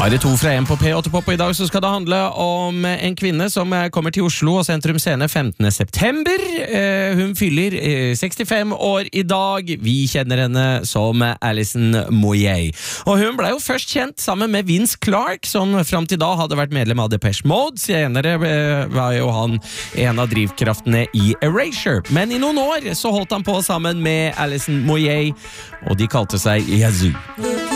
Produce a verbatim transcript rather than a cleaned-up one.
Da er det to fra en på P åtte Pop, og i dag så skal det handle om en kvinne som kommer til Oslo og Sentrum Scene femtende september. Hun fyller sekstifem år i dag. Vi kjenner henne som Alison Moyet. Og hun ble jo først kjent sammen med Vince Clarke, som frem til da hadde vært medlem av Depeche Mode. Senere var jo han en av drivkraftene i Erasure. Men i noen år så holdt han på sammen med Alison Moyet, og de kalte seg Yazoo.